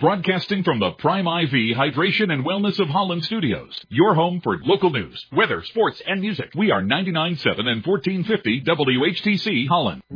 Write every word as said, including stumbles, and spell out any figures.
Broadcasting from the Prime I V Hydration and Wellness of Holland studios. Your home for local news, weather, sports, and music. We are ninety-nine point seven and fourteen fifty W H T C Holland.